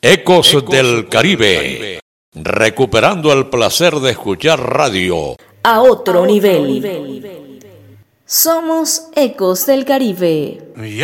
Ecos del Caribe, recuperando el placer de escuchar radio a otro nivel. Somos Ecos del Caribe.